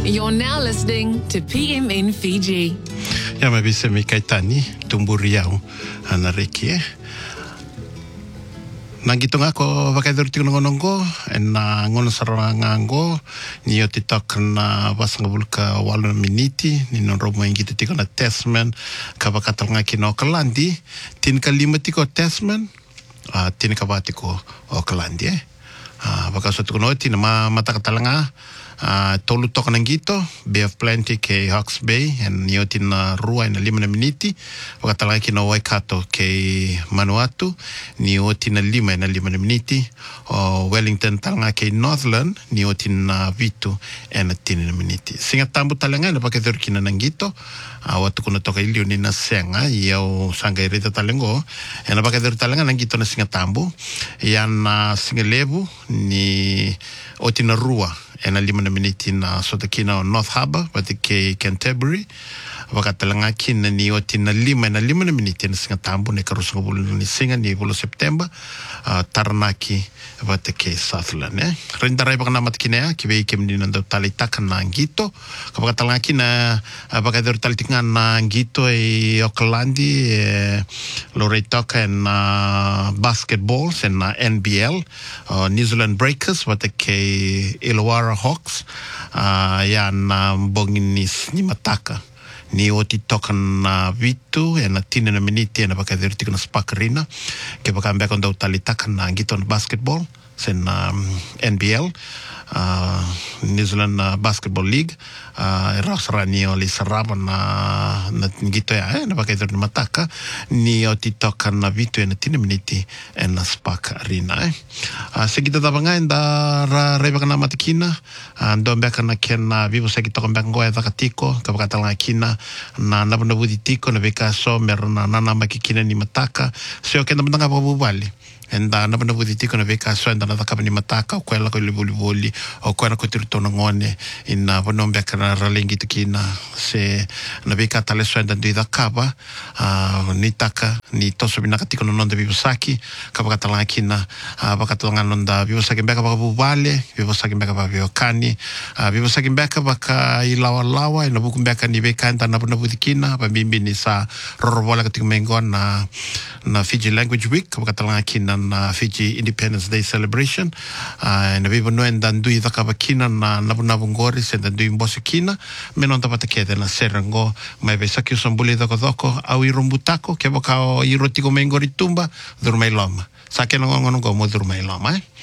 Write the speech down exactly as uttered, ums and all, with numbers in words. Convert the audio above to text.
You're now listening to P M N Fiji. Ya mabise mi kaitani tumburi yau ana reki eh. Nangito nga ko vakaidur tiko ngonongo na ngono saranga ngo ni otitok na wasanga bulka walo miniti ni no romo ingiti tiko na testament ka vakatal nga kino Aucklandi tin ka lima tiko testament uh, tin ka batiko Aucklandi eh uh, vakaso tiko no tin ma matakatalanga Uh, tolu toka nangito Bay of Plenty ke Hawke's Bay and niotin na rua ina lima na miniti wakatala ki na Waikato ke Manawatu niotin na lima ina lima na miniti o Wellington talanga ke Northland niotin na Vitu ina tini na miniti singa tambu talanga na pakethur ki na nangito uh, watu kuna toka ilio ni na senga iau sanga irita talengo ina pakethur talanga nangito na singa tambu yan uh, singa levu ni otina rua ena lima na miniti na sota kina o North Harbour pati ke Canterbury wakatalanga kina ni oti na lima na lima na miniti na singa tambu ne karusunga bulu ni singa ni bulu September uh, Taranaki pati ke Southland eh. Rindaray baka namat kina ya kiwe ikem ni nando talitakan na angito kapakatalanga kina uh, baka dero talitikan na angito e Aucklandi e Loretoka en uh, basketball en uh, N B L uh, New Zealand Breakers pati ke Illawarra Hawks uh, yan uh, bongin ni, ni mataka ni oti tokan na Vitu e na tine na miniti e na baka dirti na Spark Arena ke baka ambek on daw talitakan na gito na basketball sen um, N B L uh, New Zealand uh, Basketball League uh, rasra ni oli saraba na na gito ya eh, na baka dirti na mataka ni oti tokan na Vitu e na tine miniti e na Spark Arena eh. Uh, segita tabanga enda ra reba kana matikina uh, ndo mbeka na kena vivo segita mbeka ngoa ya katiko kapakatala kina na nabunabu tiko na beka so merna nana makikina ni mataka sio kenda mtanga babubali enda nabunabu tiko na beka so enda nataka ni mataka o kwela ko libuli o kwela ko tirto ngone ina bonombe kana ralengi tikina se na beka tale so enda ndida kaba uh, ni taka ni toso binaka tiko no nonde bibusaki kapakatala kina uh, bakatala nonda bibusaki mbeka babubali bibusaki mbeka babiokani uh, bibusaki mbeka baka ilawa lawa ina buku mbeka ni beka enda nabunabu tikina pambimbi ni sa rorobola katika mengo na na Fiji Language Week kapakatala kina na Fiji Independence Day celebration uh, na bibo no enda ndui dhaka kina na nabunabu ngori senda ndui mbosi kina menonta patakete na serango maibesaki usambuli dhoko dhoko au irumbutako kebaka o irotiko mengori tumba dhurma iloma sake na ngongo mo dhurma iloma eh